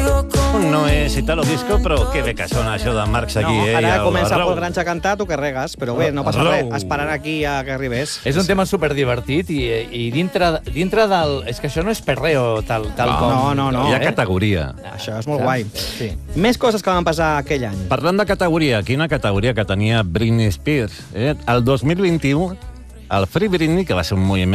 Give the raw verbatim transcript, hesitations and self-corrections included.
No és Italo Disco, però que bé que sona això de Marx aquí, no, eh? Ara el comença Rou. Pol Granch a cantar, tu que regues, però bé, no passa Rou. res, esperant aquí a que arribés. És un tema superdivertit i, i dintre, dintre del... És que això no és perreo tal, tal No, com... no, no, no. Hi ha eh? categoria. Això és molt Saps? guai. Sí. Més coses que van passar aquell any. Parlant de categoria, quina categoria que tenia Britney Spears. Eh? El dos mil vint-i-u, el Free Britney, que va ser un moviment